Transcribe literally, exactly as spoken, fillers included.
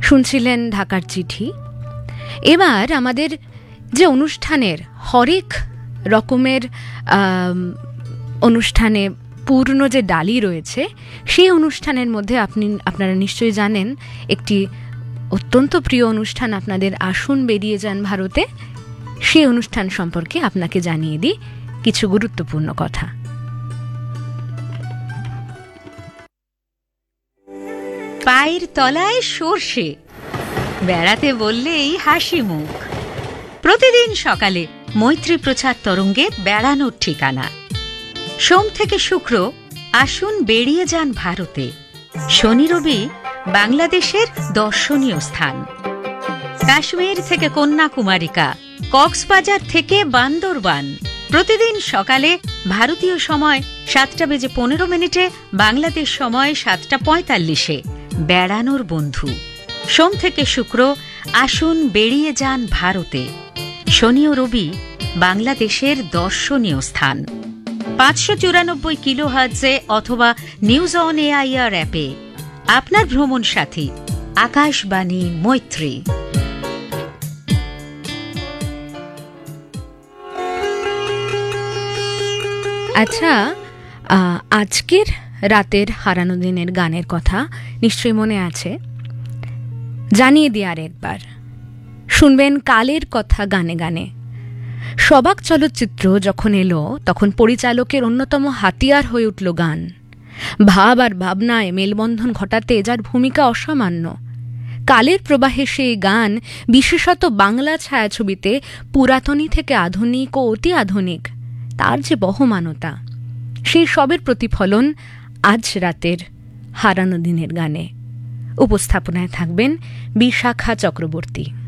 শুনছিলেন ঢাকার চিঠি। এবার আমাদের যে অনুষ্ঠানের হরেক রকমের অনুষ্ঠানে পূর্ণ যে ডালি রয়েছে, সেই অনুষ্ঠানের মধ্যে আপনি আপনারা নিশ্চয়ই জানেন একটি অত্যন্ত প্রিয় অনুষ্ঠান আপনাদের, আসুন বেরিয়ে যান ভারতে। সেই অনুষ্ঠান সম্পর্কে আপনাকে জানিয়ে দিই কিছু গুরুত্বপূর্ণ কথা। পায়ের তলায় সর্ষে, বেড়াতে বললেই হাসি মুখ। প্রতিদিন সকালে মৈত্রী প্রচার তরঙ্গে বেড়ানোর ঠিকানা। সোম থেকে শুক্র আসুন বেরিয়ে যান ভারতে। শনি রবি বাংলাদেশের দর্শনীয় স্থান। কাশ্মীর থেকে কন্যাকুমারিকা, কক্সবাজার থেকে বান্দরবান। প্রতিদিন সকালে ভারতীয় সময় সাতটা বেজে পনেরো মিনিটে, বাংলাদেশ সময় সাতটা পঁয়তাল্লিশে বেড়ানোর বন্ধু। সোম থেকে শুক্র আসুন বেরিয়ে যান ভারতে। শনি ও রবি বাংলাদেশের দর্শনীয় স্থান। পাঁচশো চুরানব্বই কিলো হার্টজে অথবা নিউজ অন এআইআর অ্যাপে আপনার ভ্রমণ সাথী আকাশবাণী মৈত্রী। আচ্ছা, আজকের রাতের হারানো দিনের গানের কথা নিশ্চয়ই মনে আছে। জানিয়ে দিই আর একবার, শুনবেন কালের কথা গানে গানে। সবাক চলচ্চিত্র যখন এলো তখন পরিচালকের অন্যতম হাতিয়ার হয়ে উঠল গান। ভাব আর ভাবনায় মেলবন্ধন ঘটাতে যার ভূমিকা অসামান্য। কালের প্রবাহে সেই গান বিশেষত বাংলা ছায়াছবিতে পুরাতনী থেকে আধুনিক ও অতি আধুনিক তার যে বহমানতা, সেই সবের প্রতিফলন আজ রাতের হারানো দিনের গানে। উপস্থাপনায় থাকবেন বিশাখা চক্রবর্তী।